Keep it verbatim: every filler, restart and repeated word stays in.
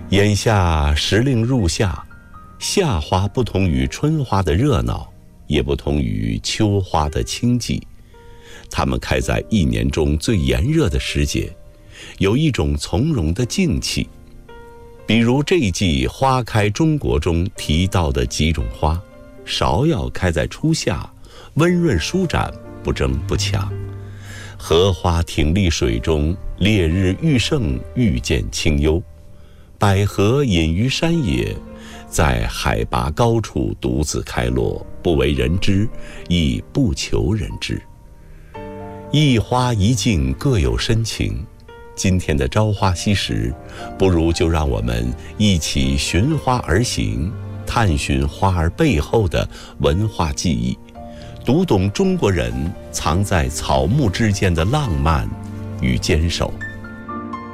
眼下时令入夏，夏花不同于春花的热闹，也不同于秋花的清寂，它们开在一年中最炎热的时节，有一种从容的静气。比如这一季花开中国中提到的几种花，芍药开在初夏，温润舒展，不争不抢；荷花挺立水中，烈日愈盛，愈见清幽；百合隐于山野，在海拔高处独自开落，不为人知，亦不求人知。一花一径各有深情，今天的朝花夕拾，不如就让我们一起寻花而行，探寻花儿背后的文化记忆，读懂中国人藏在草木之间的浪漫与坚守。